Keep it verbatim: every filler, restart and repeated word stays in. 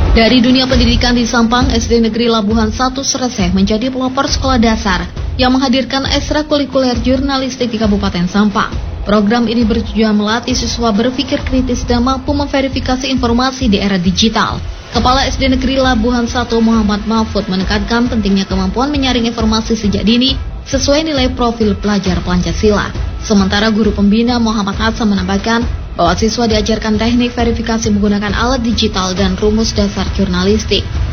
Dari dunia pendidikan di Sampang, S D Negeri Labuhan satu Sreseh menjadi pelopor sekolah dasar yang menghadirkan ekstrakurikuler jurnalistik di Kabupaten Sampang. Program ini bertujuan melatih siswa berpikir kritis dan mampu memverifikasi informasi di era digital. Kepala S D Negeri Labuhan satu Muhammad Mahfud menekankan pentingnya kemampuan menyaring informasi sejak dini sesuai nilai profil pelajar Pancasila. Sementara guru pembina Muhammad Hasan menambahkan bahwa siswa diajarkan teknik verifikasi menggunakan alat digital dan rumus dasar jurnalistik.